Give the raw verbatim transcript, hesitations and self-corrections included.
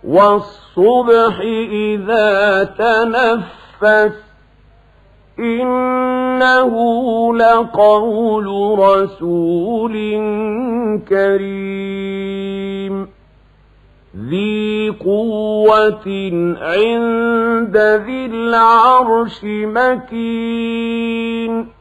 والصبح إذا تنفس إنه لقول رسول كريم ذي قوة عند ذي العرش مكين